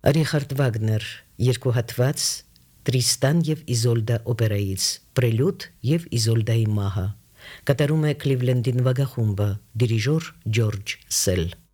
Ռիխարդ Վագներ, երկու հատված Տրիստան եւ Իզոլդա օպերայից, Պրելյուդ եւ Իզոլդայի մահը։ Կատարում է Քլիվլենդի նվագախումբը, դիրիժոր Ջորջ Սել։